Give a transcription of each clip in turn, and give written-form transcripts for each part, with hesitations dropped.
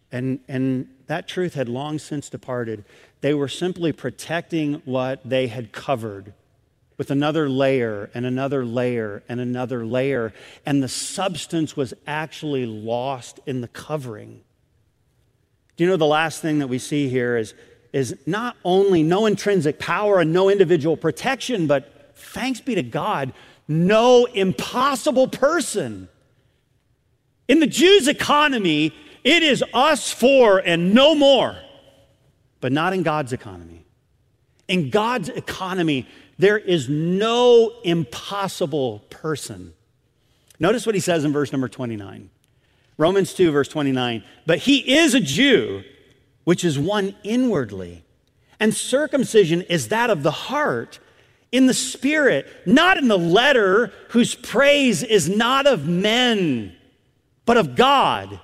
And that truth had long since departed. They were simply protecting what they had covered with another layer and another layer and another layer. And the substance was actually lost in the covering. Do you know the last thing that we see here is not only no intrinsic power and no individual protection, but thanks be to God, no impossible person. In the Jews' economy, it is us four and no more, but not in God's economy. In God's economy, there is no impossible person. Notice what he says in verse number 29. Romans 2, verse 29. But he is a Jew, which is one inwardly. And circumcision is that of the heart, in the spirit, not in the letter, whose praise is not of men, but of God.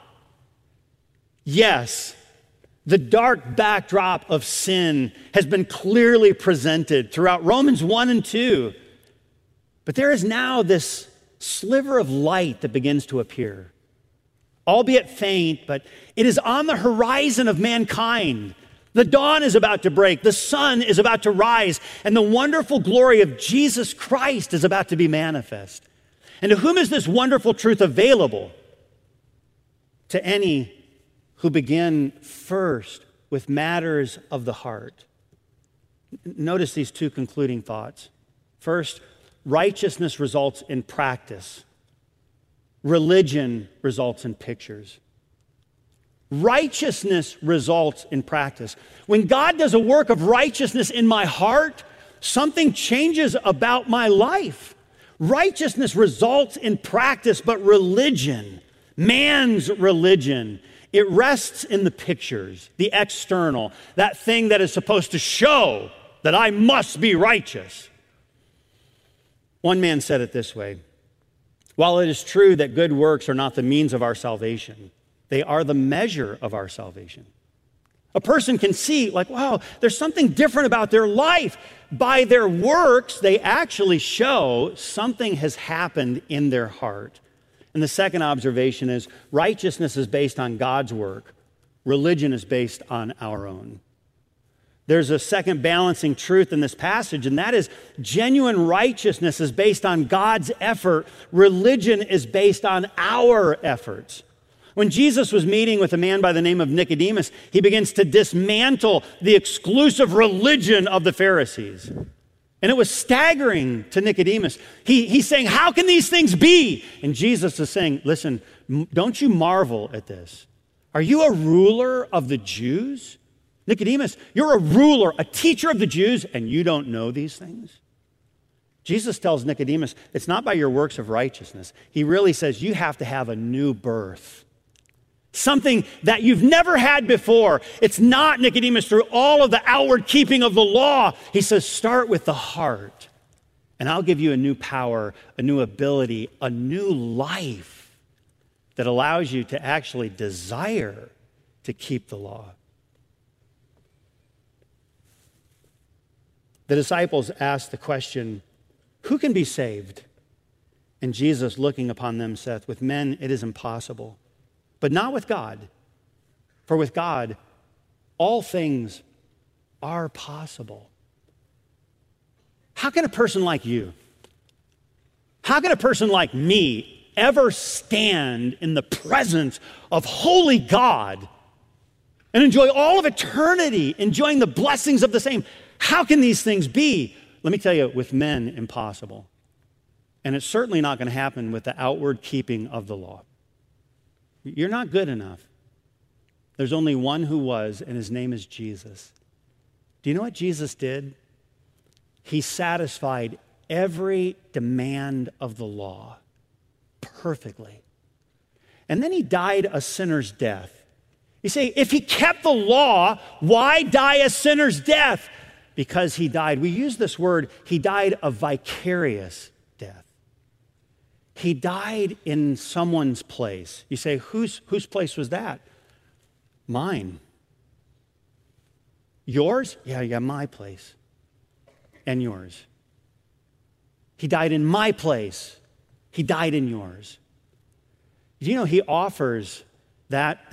Yes, the dark backdrop of sin has been clearly presented throughout Romans 1 and 2. But there is now this sliver of light that begins to appear. Albeit faint, but it is on the horizon of mankind. The dawn is about to break, the sun is about to rise, and the wonderful glory of Jesus Christ is about to be manifest. And to whom is this wonderful truth available? To any who begin first with matters of the heart. Notice these two concluding thoughts. First, righteousness results in practice. Religion results in pictures. Righteousness results in practice. When God does a work of righteousness in my heart, something changes about my life. Righteousness results in practice, but religion, man's religion, it rests in the pictures, the external, that thing that is supposed to show that I must be righteous. One man said it this way: while it is true that good works are not the means of our salvation, they are the measure of our salvation. A person can see, like, wow, there's something different about their life. By their works, they actually show something has happened in their heart. And the second observation is righteousness is based on God's work. Religion is based on our own. There's a second balancing truth in this passage, and that is genuine righteousness is based on God's effort. Religion is based on our efforts. When Jesus was meeting with a man by the name of Nicodemus, he begins to dismantle the exclusive religion of the Pharisees. And it was staggering to Nicodemus. He's saying, how can these things be? And Jesus is saying, listen, don't you marvel at this. Are you a ruler of the Jews? Nicodemus, you're a ruler, a teacher of the Jews, and you don't know these things? Jesus tells Nicodemus, it's not by your works of righteousness. He really says you have to have a new birth. Something that you've never had before. It's not, Nicodemus, through all of the outward keeping of the law. He says, start with the heart, and I'll give you a new power, a new ability, a new life that allows you to actually desire to keep the law. The disciples asked the question, who can be saved? And Jesus, looking upon them, saith, with men it is impossible, but not with God. For with God, all things are possible. How can a person like you, how can a person like me ever stand in the presence of holy God and enjoy all of eternity, enjoying the blessings of the same? How can these things be? Let me tell you, with men, impossible. And it's certainly not going to happen with the outward keeping of the law. You're not good enough. There's only one who was, and his name is Jesus. Do you know what Jesus did? He satisfied every demand of the law perfectly. And then he died a sinner's death. You say, if he kept the law, why die a sinner's death? Because he died. We use this word, he died a vicarious death. He died in someone's place. You say, whose place was that? Mine. Yours? Yeah, my place. And yours. He died in my place. He died in yours. You know, he offers that